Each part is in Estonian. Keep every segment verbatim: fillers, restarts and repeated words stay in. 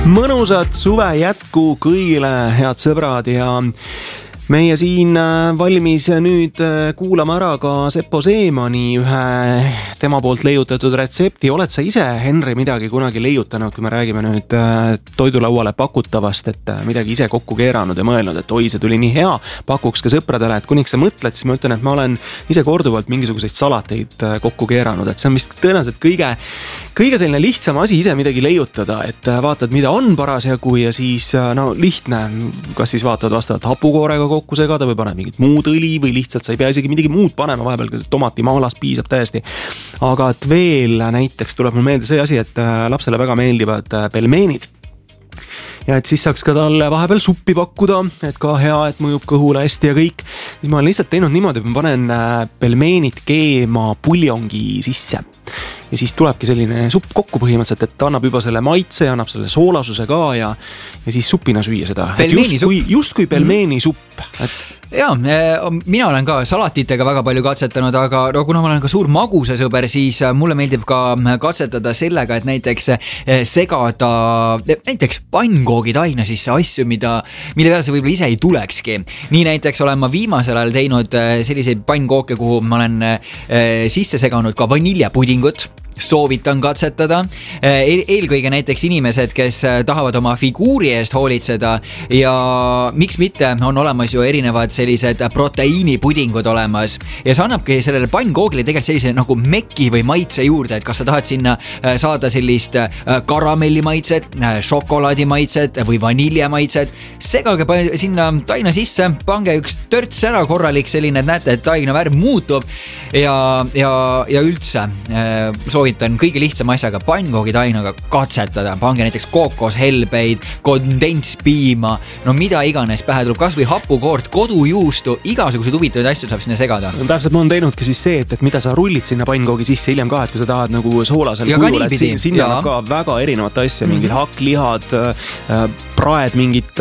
Mõnusat suve jätku kõigile, head sõbrad, ja meie siin valmis nüüd kuulama ära ka Seppo Seemani ühe tema poolt leiutatud retsepti. Oled sa ise, Henri, midagi kunagi leiutanud, kui me räägime nüüd toidulauale pakutavast, et midagi ise kokku keeranud ja mõelnud, et oi, see tuli nii hea, pakuks ka sõpradele, et kuniks sa mõtled, siis ma ütlen, et ma olen ise korduvalt mingisuguseid salateid kokku keeranud, et see on vist tõenäoliselt kõige, kõige selline lihtsam asi ise midagi leiutada, et vaatad, mida on parasjagu ja siis no lihtne, kas siis vaatad vastavalt hapukoorega kokku segada või paned mingit muud õli või lihtsalt sa ei pea isegi midagi muud panema, vahepeal tomatimaalast piisab täiesti. Aga et veel näiteks tuleb mul meelde see asi, et lapsele väga meeldivad pelmeenid. Ja et siis saaks ka talle vahepeal suppi pakkuda, et ka hea, et mõjub kõhule hästi ja kõik. Siis ma olen lihtsalt teinud niimoodi, et ma panen pelmeenid keema puljongi sisse. Ja siis tulebki selline supp kokku põhimõtteliselt, et ta annab juba selle maitse ja annab selle soolasuse ka ja, ja siis suppina süüa seda. Just kui, just kui pelmeeni supp. Et Jaa, mina olen ka salatitega väga palju katsetanud, aga no, kuna ma olen ka suur magusasõber, siis mulle meeldib ka katsetada sellega, et näiteks segada näiteks pannkoogid aina sisse asju, mida, mille peale see võib-olla ise ei tulekski. Nii näiteks olen ma viimasel ajal teinud selliseid pannkooke, kuhu ma olen sisse seganud ka vaniljepudingut. Soovitan katsetada. Eelkõige näiteks inimesed, kes tahavad oma figuuri eest hoolitseda ja miks mitte on olemas ju erinevad sellised proteiinipudingud olemas ja see annabki sellele pannkoogile tegelikult sellise nagu mekki või maitse juurde, et kas sa tahad sinna saada sellist karamelli maitset, šokolaadi maitset või vanilje maitset, segage sinna taina sisse, pange üks törts ära korralik selline, et näete, et taina värv muutub ja, ja, ja üldse soovitan kõige lihtsama asjaga pannkoogi tainaga katsetada. Pange näiteks kookoshelbeid, kondentspiima, no mida iganes pähe tuleb, kas või hapukoort, kodujuustu, igasugused huvitavaid asju saab sinna segada. Täpselt ma olen teinudki siis see, et, et mida sa rullid sinna pannkoogi sisse hiljem ka, et kui sa tahad nagu soolasel kujul, et siin, sinna on ka väga erinevat asja, mingid mm-hmm. hakklihad, praed, mingid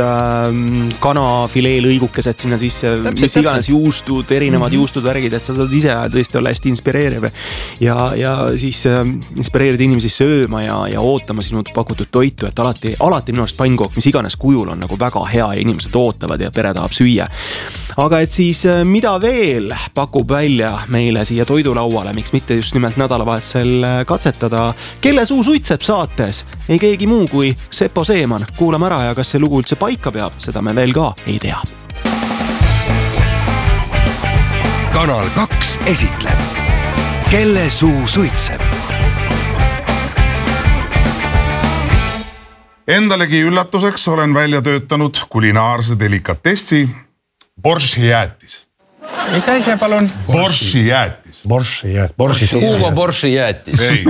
kanafilee lõigukesed sinna sisse, täpselt, mis iganes juustud, erinevad mm-hmm. juustud värgid, et sa saad ise tõesti olla hästi inspireeriv ja, ja siis inspireerida inimesi sööma ja, ja ootama sinu pakutud toitu, et alati, alati minu arust pannkook, mis iganes kujul on nagu väga hea ja inimesed ootavad ja pere tahab süüa. Aga et siis mida veel pakub välja meile siia toidulauale, miks mitte just nimelt nädalavahetusel katsetada, kelle suu suitseb saates, ei keegi muu kui Seppo Seeman. Kuulame ära ja kas see lugu üldse paika peab, seda me veel ka ei tea. Kanal kaks esitleb Kelle suu suitseb? Endalegi üllatuseks olen välja töötanud kulinaarse delikatessi borši jäätis. Mis asja, palun? Borši jäätis. Borši jäätis. Kuuva borši jäätis. Ei.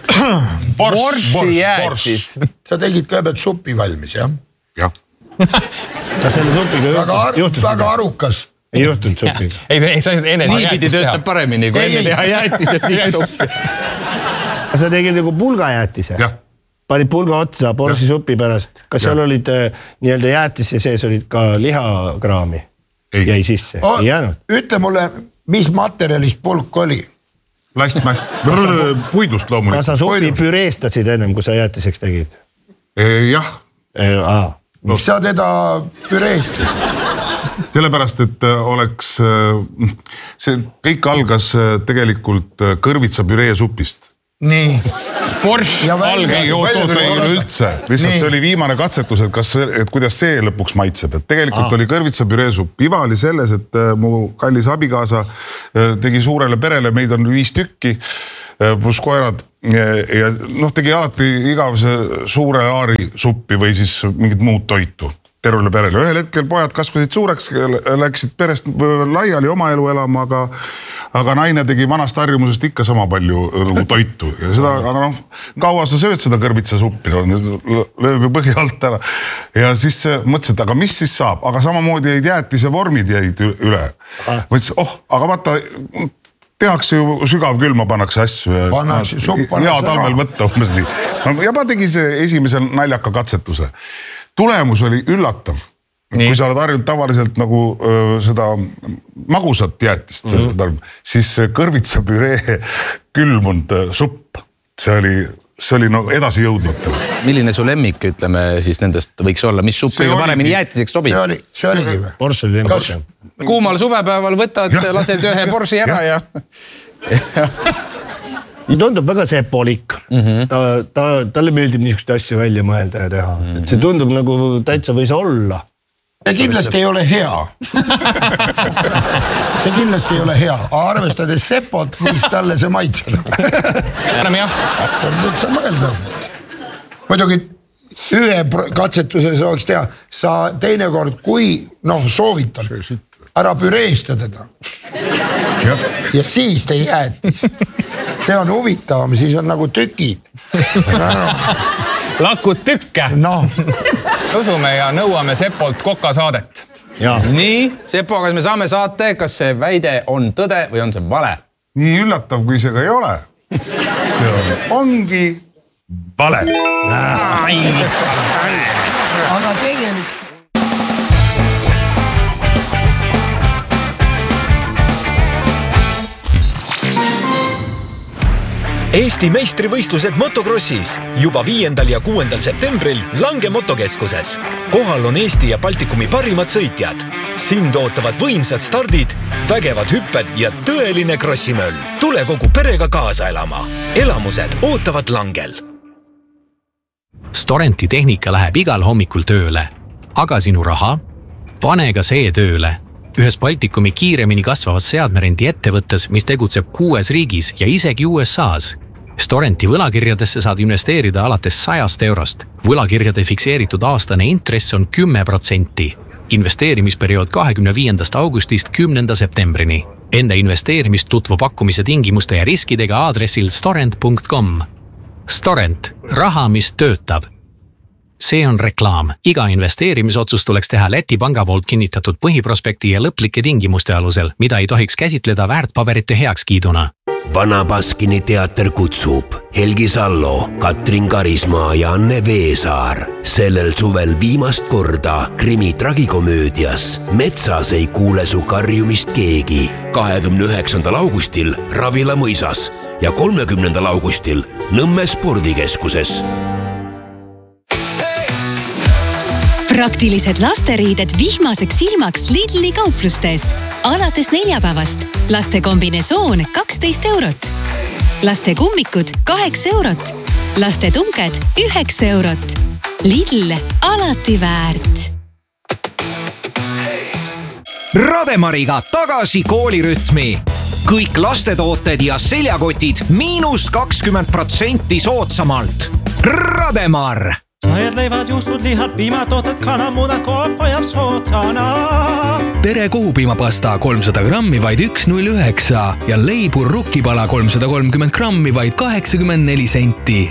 Borši jäätis. Sa tegid kõigepealt suppi valmis, jah? Jah. Kas selle supiga juhtus? Väga arukas. Ei juhtunud supiga. Ei, ei sa enne nii pidi töötab paremini, kui enne teha jäätis ja siis suppi. Sa tegid nagu pulga jäätise? Jah. Panid pulga otsa borši supi pärast. Kas seal olid nii-öelda jäätis ja sees olid ka lihakraami? Ei. Jäi sisse? O, ei jäänud? Ütle mulle, mis materjalist pulk oli? Plastmass. Puidust loomulikult. Kas sa supi püreestasid ennem, kui sa jäätiseks tegid? Jah. Aa. Miks sa teda püreestasid? Sellepärast, et oleks, see kõik algas tegelikult kõrvitsa püree supist. Nii. Borš algas. Ei, oot, oot, ei üldse. Lihtsalt see oli viimane katsetus, et, kas, et kuidas see lõpuks maitseb. Et tegelikult Aa. oli kõrvitsa püree supp. Iva oli selles, et mu kallis abikaasa tegi suurele perele, meid on viis tükki, plus koerad. Ja noh, tegi alati igavese suure laari suppi või siis mingit muud toitu tervele perele. Ühel hetkel pojad kasvasid suureks, läksid perest laiali oma elu elama, aga, aga naine tegi vanast harjumusest ikka sama palju nagu toitu. Ja seda, aga noh, kaua sa sööd seda kõrvitsa suppi, no, lööb ju põhi alt ära. Ja siis mõtlesid, aga mis siis saab? Aga samamoodi jäid jäätise vormid jäid üle. Mõtlesid, oh, aga vaata, tehakse ju sügav külma, pannakse asju ja, pannakse, supp ja talvel võtta umbes nii. Ja ma tegin see esimesel naljaka katsetuse. Tulemus oli üllatav. Nii. Kui sa oled harjunud tavaliselt nagu öö, seda magusat jäätist, mm-hmm. siis kõrvitsa püree külmunud supp. See oli see oli no edasi jõudnud. Milline su lemmik, ütleme siis nendest võiks olla, mis supp kõige paremini jäätiseks sobib? See oli, see oligi või? Borš oli lemmik. Kuumal suvepäeval võtad, lased ühe borši ära ja... ja tundub väga sepolik. Mm-hmm. Ta, ta, talle meeldib niisugust asju välja mõelda ja teha. Mm-hmm. See tundub nagu täitsa võis olla. See kindlasti ei ole hea. See kindlasti ei ole hea. Arvestades sepot, võis talle see maitseda. Enam jah. Nüüd sa mõelda. Muidugi ühe katsetuse saaks teha. Sa teinekord, kui noh, soovitan, ära püreesta teda. Ja siis te jäätis. See on huvitavam, siis on nagu tükid. Lakud tükke. No. Usume ja nõuame Sepolt kokasaadet. Ja. Nii, Sepo, kas me saame saate, kas see väide on tõde või on see vale? Nii üllatav, kui see ka ei ole. See on, ongi vale. Aga tegelikult Eesti meistrivõistlused motokrossis juba viiendal ja kuuendal septembril Lange motokeskuses. Kohal on Eesti ja Baltikumi parimad sõitjad. Sind ootavad võimsad stardid, vägevad hüpped ja tõeline krossimöll. Tule kogu perega kaasa elama. Elamused ootavad Langel. Storenti tehnika läheb igal hommikul tööle. Aga sinu raha? Pane ka see tööle. Ühes Baltikumi kiiremini kasvavas seadmerendi ettevõttes, mis tegutseb kuues riigis ja isegi U S A's. Storenti võlakirjadesse saad investeerida alates sajast eurost. Võlakirjade fikseeritud aastane intress on kümme protsenti. Investeerimisperiood kahekümne viiendast augustist kümnenda septembrini. Enne investeerimist tutvu pakkumise tingimuste ja riskidega aadressil storent punkt com. Storent. Raha, mis töötab. See on reklaam. Iga investeerimisotsus tuleks teha Läti panga poolt kinnitatud põhiprospekti ja lõplike tingimuste alusel, mida ei tohiks käsitleda väärtpaberite heakskiiduna. Vana Baskini teater kutsub Helgi Sallo, Katrin Karismaa ja Anne Veesaar. Sellel suvel viimast korda krimi tragikomöödias Metsas ei kuule su karjumist keegi. kahekümne üheksandal augustil Ravila mõisas ja kolmekümnendal augustil Nõmme spordikeskuses. Praktilised lasteriided vihmaseks ilmaks Lidli kauplustes. Alates neljapäevast. Laste kombinesoon kaksteist eurot. Laste kummikud kaheksa eurot. Laste tunked üheksa eurot. Lidl alati väärt. Rademariga tagasi koolirütmi. Kõik lastetooted ja seljakotid miinus kakskümmend protsenti soodsamalt. Rademar! Sajad leivad, juustud, lihad, piimatooted, kanamudad, koopa ja sootsana. Tere kuupiimapasta kolmsada grammi vaid üks null üheksa ja leibur rukkipala kolmsada kolmkümmend grammi vaid kaheksakümmend neli senti.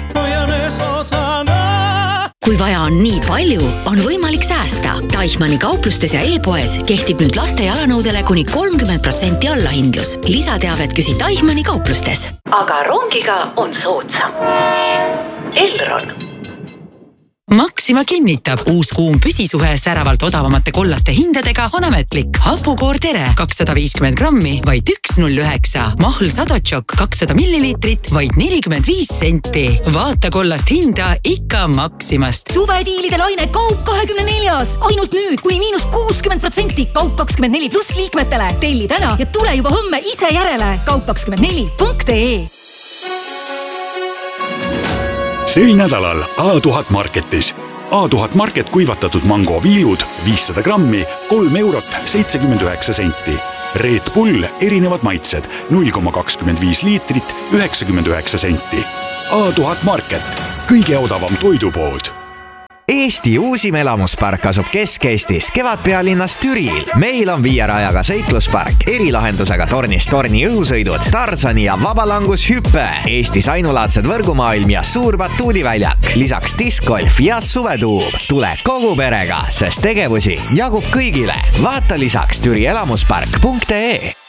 Kui vaja on nii palju, on võimalik säästa. Deichmanni kauplustes ja e-poes kehtib nüüd laste jalanõudele kuni kolmkümmend protsenti allahindlus. Lisateavet küsi Deichmanni kauplustes. Aga rongiga on soodsam. Elron. Maxima kinnitab, uus kuum püsisuhe säravalt odavamate kollaste hindadega on ametlik. Hapukoor Tere kakssada viiskümmend grammi, vaid üks null üheksa. Mahl Sadotšok kakssada milliliitrit, vaid nelikümmend viis senti. Vaata kollast hinda ikka Maximast. Suvediilide laine Kaup kahekümne neljas. Ainult nüüd kuni miinus kuuskümmend protsenti Kaup kakskümmend neli pluss liikmetele. Telli täna ja tule juba homme ise järele. kaup kakskümmend neli punkt ee. Sel nädalal A tuhat Marketis. A tuhat Market kuivatatud mango viilud viissada grammi, kolm eurot seitsekümmend üheksa senti. Red Bull erinevad maitsed null koma kakskümmend viis liitrit, üheksakümmend üheksa senti. A tuhat Market, kõige odavam toidupood. Eesti uusim elamuspark asub Kesk-Eestis, Kevadpealinnas Türil. Meil on viierajaga seikluspark, erilahendusega tornist torni õhusõidud, Tarzani ja vabalangushüppe, Eestis ainulaadsed võrgumaailm ja suur batuudiväljak, lisaks diskgolf ja suvetuub. Tule kogu perega, sest tegevusi jagub kõigile. Vaata lisaks türielamuspark punkt ee.